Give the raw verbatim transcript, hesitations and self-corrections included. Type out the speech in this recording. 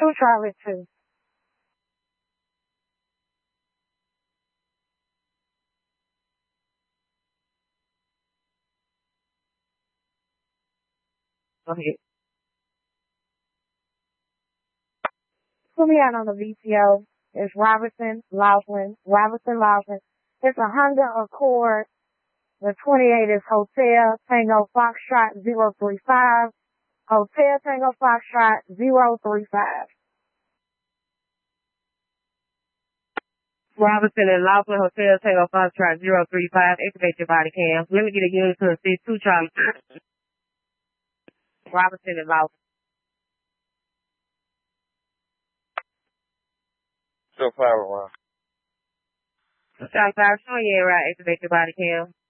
two Charlie two. Go ahead. Put me out on the V C O. It's Robertson Laughlin. Robertson Laughlin. It's a Honda Accord. The twenty-eight is Hotel Tango Foxtrot zero three five. Hotel Tango Foxtrot zero three five. Robinson and Laughlin Hotel Tango Foxtrot zero three five. Activate your body cam. Let me get a unit to assist two Charlie. Robinson and Laughlin. So five one. Charlie five, showing you right. Activate your body cam.